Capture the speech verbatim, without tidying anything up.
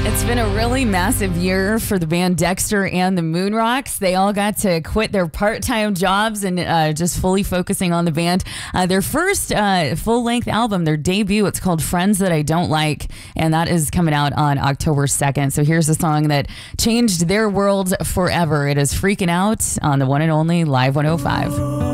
It's been a really massive year for the band Dexter and the Moonrocks. They all got to quit their part-time jobs and uh, just fully focusing on the band. Uh, their first uh, full-length album, their debut, it's called Friends That I Don't Like, and that is coming out on October second. So here's a song that changed their world forever. It is Freaking Out on the one and only Live one oh five.